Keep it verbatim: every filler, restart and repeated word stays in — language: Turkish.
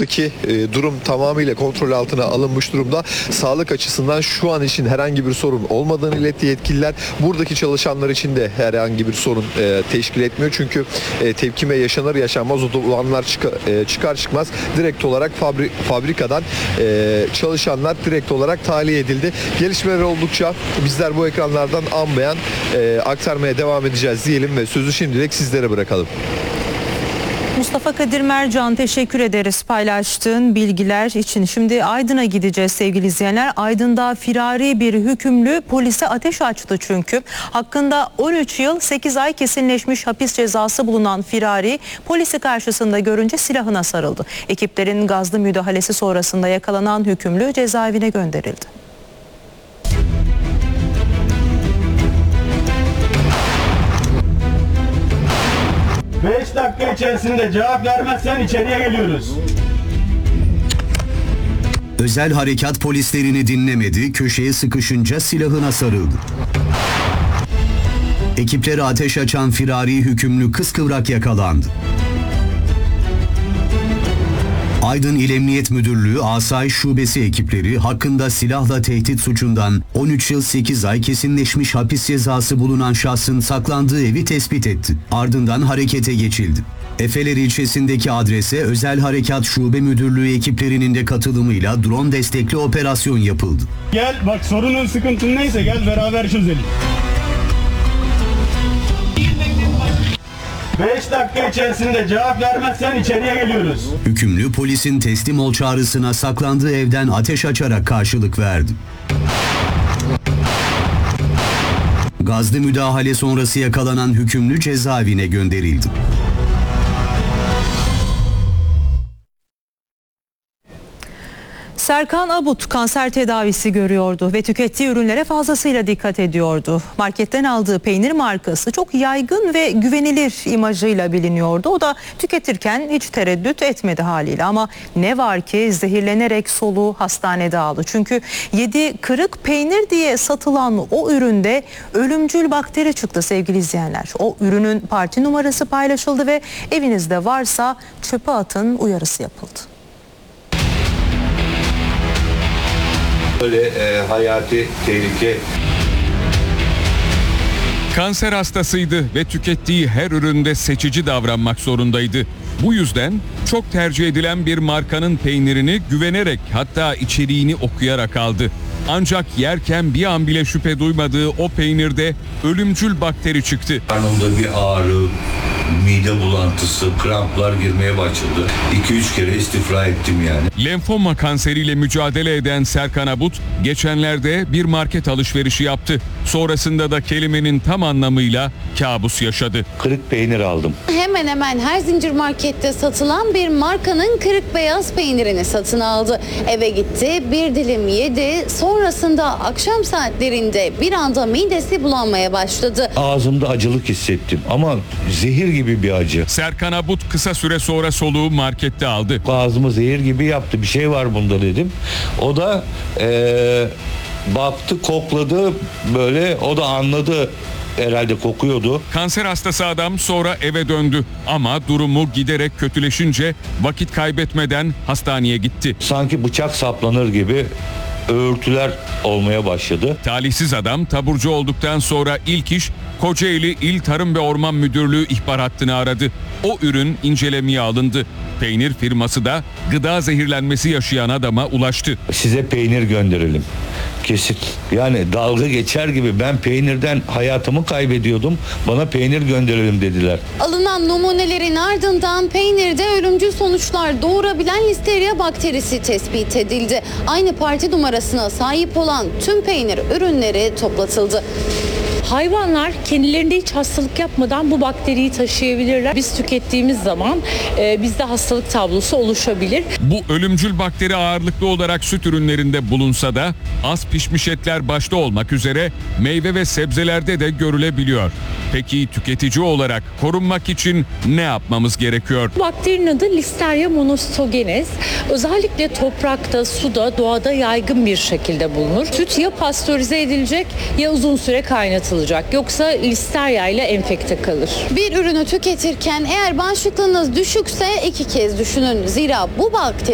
buradaki e, durum tamamıyla kontrol altına alınmış durumda. Sağlık açısından şu an için herhangi bir sorun olmadığını iletti yetkililer. Buradaki çalışanlar için de herhangi bir sorun e, teşkil etmiyor. Çünkü e, tepkime yaşanır yaşanmaz o olanlar çıkar, e, çıkar çıkmaz direkt olarak fabri, fabrikadan e, çalışanlar direkt olarak tahliye edildi. Gelişmeler oldukça bizler bu ekranlardan an beyan e, aktarmaya devam edeceğiz diyelim ve sözü şimdilik sizlere bırakalım. Mustafa Kadir Mercan, teşekkür ederiz paylaştığın bilgiler için. Şimdi Aydın'a gideceğiz sevgili izleyenler. Aydın'da firari bir hükümlü polise ateş açtı çünkü. Hakkında on üç yıl sekiz ay kesinleşmiş hapis cezası bulunan firari polisi karşısında görünce silahına sarıldı. Ekiplerin gazlı müdahalesi sonrasında yakalanan hükümlü cezaevine gönderildi. beş dakika içerisinde cevap vermezsen içeriye geliyoruz. Özel harekat polislerini dinlemedi, köşeye sıkışınca silahına sarıldı. Ekiplere ateş açan firari hükümlü kıskıvrak yakalandı. Aydın İl Emniyet Müdürlüğü Asayiş Şubesi ekipleri hakkında silahla tehdit suçundan on üç yıl sekiz ay kesinleşmiş hapis cezası bulunan şahsın saklandığı evi tespit etti. Ardından harekete geçildi. Efeler ilçesindeki adrese Özel Harekat Şube Müdürlüğü ekiplerinin de katılımıyla drone destekli operasyon yapıldı. Gel bak, sorunun sıkıntın neyse gel beraber çözelim. beş dakika içerisinde cevap vermezsen içeriye geliyoruz. Hükümlü polisin teslim ol çağrısına saklandığı evden ateş açarak karşılık verdi. Gazlı müdahale sonrası yakalanan hükümlü cezaevine gönderildi. Serkan Abut kanser tedavisi görüyordu ve tükettiği ürünlere fazlasıyla dikkat ediyordu. Marketten aldığı peynir markası çok yaygın ve güvenilir imajıyla biliniyordu. O da tüketirken hiç tereddüt etmedi haliyle ama ne var ki zehirlenerek soluğu hastanede aldı. Çünkü yedi kırık peynir diye satılan o üründe ölümcül bakteri çıktı sevgili izleyenler. O ürünün parti numarası paylaşıldı ve evinizde varsa çöpe atın uyarısı yapıldı. Böyle e, hayati tehlike. Kanser hastasıydı ve tükettiği her üründe seçici davranmak zorundaydı. Bu yüzden çok tercih edilen bir markanın peynirini güvenerek, hatta içeriğini okuyarak aldı. Ancak yerken bir an bile şüphe duymadığı o peynirde ölümcül bakteri çıktı. Karnımda bir ağrı, mide bulantısı, kramplar girmeye başladı. iki üç kere istifra ettim yani. Lenfoma kanseriyle mücadele eden Serkan Abut geçenlerde bir market alışverişi yaptı. Sonrasında da kelimenin tam anlamıyla kabus yaşadı. Kırık peynir aldım. Hemen hemen her zincir markette satılan bir markanın kırık beyaz peynirini satın aldı. Eve gitti, bir dilim yedi. Sonrasında akşam saatlerinde bir anda midesi bulanmaya başladı. Ağzımda acılık hissettim ama zehir gibi bir acı. Serkan Abut kısa süre sonra soluğu markette aldı. Ağzımı zehir gibi yaptı. Bir şey var bunda dedim. O da ee, baktı, kokladı böyle. O da anladı. Herhalde kokuyordu. Kanser hastası adam sonra eve döndü ama durumu giderek kötüleşince vakit kaybetmeden hastaneye gitti. Sanki bıçak saplanır gibi örtüler olmaya başladı. Talihsiz adam taburcu olduktan sonra ilk iş Kocaeli İl Tarım ve Orman Müdürlüğü ihbar hattını aradı. O ürün incelemeye alındı. Peynir firması da gıda zehirlenmesi yaşayan adama ulaştı. Size peynir gönderelim. Kesin. Yani dalga geçer gibi ben peynirden hayatımı kaybediyordum. Bana peynir gönderelim dediler. Alınan numunelerin ardından peynirde ölümcül sonuçlar doğurabilen Listeria bakterisi tespit edildi. Aynı parti numarasına sahip olan tüm peynir ürünleri toplatıldı. Hayvanlar kendilerinde hiç hastalık yapmadan bu bakteriyi taşıyabilirler. Biz tükettiğimiz zaman e, bizde hastalık tablosu oluşabilir. Bu ölümcül bakteri ağırlıklı olarak süt ürünlerinde bulunsa da az pişmiş etler başta olmak üzere meyve ve sebzelerde de görülebiliyor. Peki tüketici olarak korunmak için ne yapmamız gerekiyor? Bakterinin adı Listeria monocytogenes. Özellikle toprakta, suda, doğada yaygın bir şekilde bulunur. Süt ya pastörize edilecek ya uzun süre kaynatılacak. Yoksa Listeria ile enfekte kalır. Bir ürünü tüketirken eğer bağışıklığınız düşükse iki kez düşünün. Zira bu bakteri